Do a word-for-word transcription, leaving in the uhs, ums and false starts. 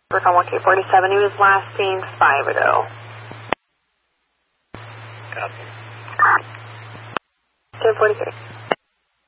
Work on one K forty-seven, he was last seen five ago. Copy. ten forty-three.